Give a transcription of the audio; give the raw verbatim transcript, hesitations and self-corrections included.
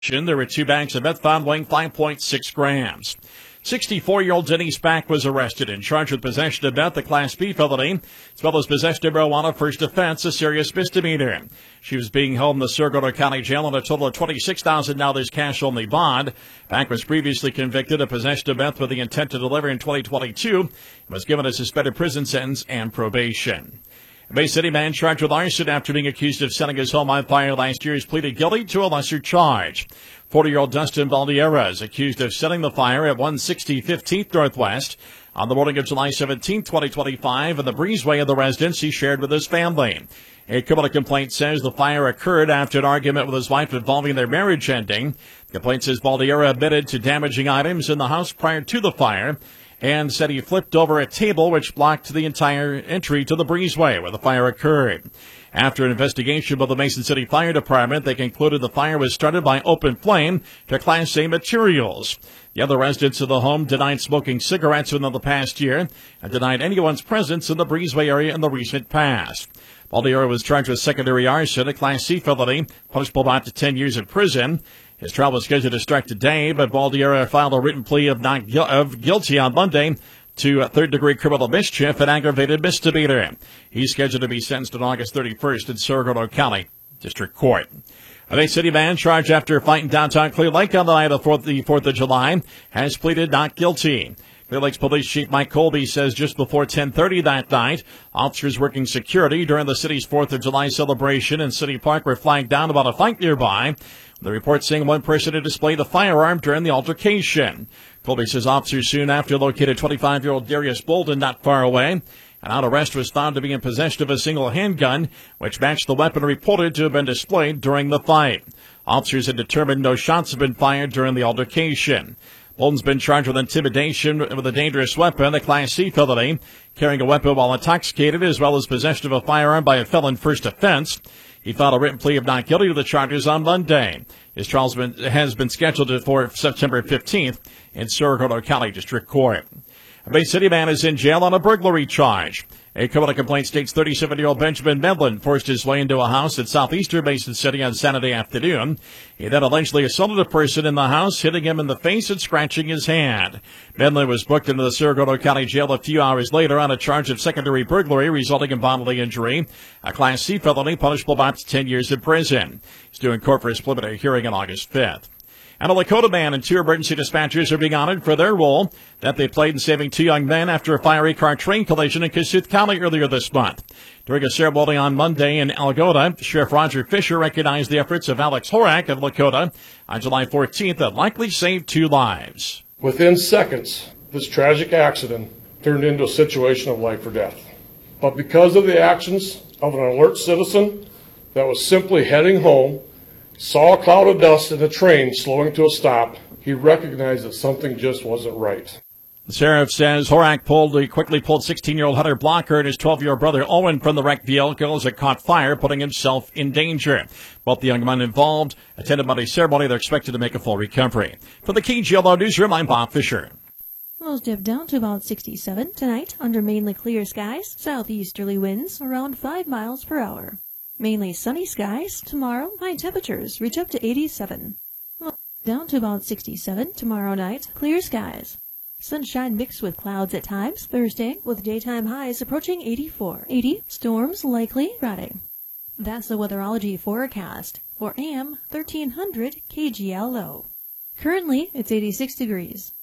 There were two bags of meth found weighing five point six grams. sixty-four-year-old Denise Back was arrested and charged with possession of meth, a Class B felony, as well as possession of marijuana, first offense, a serious misdemeanor. She was being held in the Sarasota County Jail on a total of twenty-six thousand dollars cash-only bond. Back was previously convicted of possession of meth with the intent to deliver in twenty twenty-two and was given a suspended prison sentence and probation. A Bay City man charged with arson after being accused of setting his home on fire last year has pleaded guilty to a lesser charge. forty-year-old Dustin Valdiera is accused of setting the fire at one sixty fifteenth Northwest on the morning of July seventeenth, twenty twenty-five, in the breezeway of the residence he shared with his family. A criminal complaint says the fire occurred after an argument with his wife involving their marriage ending. The complaint says Valdiera admitted to damaging items in the house prior to the fire and said he flipped over a table which blocked the entire entry to the breezeway where the fire occurred. After an investigation by the Mason City Fire Department, they concluded the fire was started by open flame to Class A materials. The other residents of the home denied smoking cigarettes within the past year and denied anyone's presence in the breezeway area in the recent past. Valdiera was charged with secondary arson, a Class C felony, punishable by up to ten years in prison. His trial was scheduled to start today, but Valdiera filed a written plea of not gu- of guilty on Monday to third-degree criminal mischief and aggravated misdemeanor. He's scheduled to be sentenced on August thirty-first in Sarasota County District Court. A Bay City man charged after a fight in downtown Clear Lake on the night of the fourth of July has pleaded not guilty. Clear Lake's Police Chief Mike Colby says just before ten thirty that night, officers working security during the city's fourth of July celebration in City Park were flagged down about a fight nearby. The report saying one person had displayed a firearm during the altercation. Colby says officers soon after located twenty-five-year-old Darius Bolden not far away. An out arrest was found to be in possession of a single handgun, which matched the weapon reported to have been displayed during the fight. Officers had determined no shots had been fired during the altercation. Bolden's been charged with intimidation with a dangerous weapon, a Class C felony, carrying a weapon while intoxicated, as well as possession of a firearm by a felon first offense. He filed a written plea of not guilty to the charges on Monday. His trial has been, has been scheduled for September fifteenth in Sarasota County District Court. A Bay City man is in jail on a burglary charge. A criminal complaint states thirty-seven-year-old Benjamin Medlin forced his way into a house at southeastern Mason City on Saturday afternoon. He then allegedly assaulted a person in the house, hitting him in the face and scratching his hand. Medlin was booked into the Sarasota County Jail a few hours later on a charge of secondary burglary resulting in bodily injury, a Class C felony punishable by up to ten years in prison. He's due in court for his preliminary hearing on August fifth. And a Lakota man and two emergency dispatchers are being honored for their role that they played in saving two young men after a fiery car train collision in Kossuth County earlier this month. During a ceremony on Monday in Algona, Sheriff Roger Fisher recognized the efforts of Alex Horak of Lakota on July fourteenth that likely saved two lives. Within seconds, this tragic accident turned into a situation of life or death. But because of the actions of an alert citizen that was simply heading home, saw a cloud of dust and a train slowing to a stop, he recognized that something just wasn't right. The sheriff says Horak pulled, he quickly pulled sixteen-year-old Hunter Blocker and his twelve-year-old brother Owen from the wrecked vehicle as it caught fire, putting himself in danger. Both the young men involved attended Monday's ceremony. They're expected to make a full recovery. For the K G L O Newsroom, I'm Bob Fisher. Lows dip down to about sixty-seven tonight under mainly clear skies. Southeasterly winds around five miles per hour. Mainly sunny skies. Tomorrow, high temperatures reach up to eighty-seven. Down to about sixty-seven tomorrow night. Clear skies. Sunshine mixed with clouds at times. Thursday, with daytime highs approaching eighty-four. eighty. Storms likely Friday. That's the weatherology forecast for A M thirteen hundred K G L O. Currently, it's eighty-six degrees.